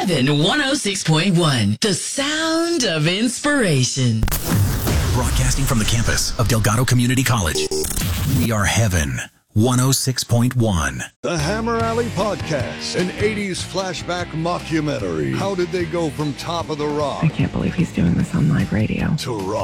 Heaven 106.1, the sound of inspiration. Broadcasting from the campus of Delgado Community College. We are Heaven 106.1. The Hammer Alley Podcast, an 80s flashback mockumentary. How did they go from Top of the Rock I can't believe he's doing this on live radio. to rock?